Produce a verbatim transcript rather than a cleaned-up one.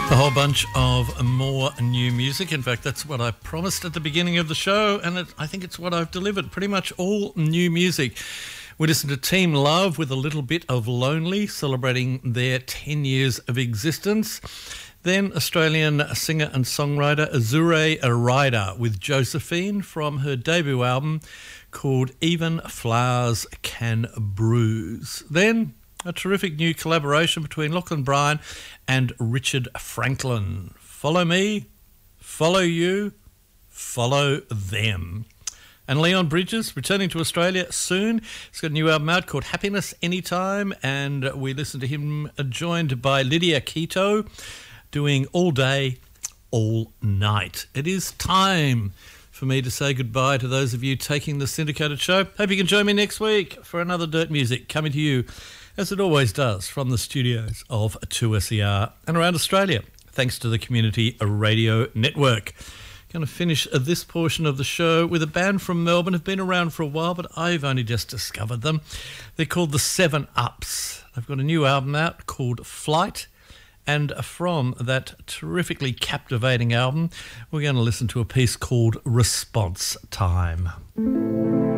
A whole bunch of more new music. In fact, that's what I promised at the beginning of the show, and it, I think it's what I've delivered. Pretty much all new music. We listened to Team Love with a little bit of Lonely, celebrating their ten years of existence. Then Australian singer and songwriter Azure Arida with Josephine from her debut album called Even Flowers Can Bruise. Then a terrific new collaboration between Lachlan Bryan and Richard Franklin. Follow me, follow you, follow them. And Leon Bridges, returning to Australia soon. He's got a new album out called Happiness Anytime, and we listen to him joined by Lydia Quito doing All Day, All Night. It is time for me to say goodbye to those of you taking the syndicated show. Hope you can join me next week for another Dirt Music coming to you, as it always does, from the studios of two S E R and around Australia, thanks to the Community Radio Network. Going to finish this portion of the show with a band from Melbourne who've been around for a while, but I've only just discovered them. They're called the Seven Ups. They've got a new album out called Flight, and from that terrifically captivating album, we're going to listen to a piece called Response Time.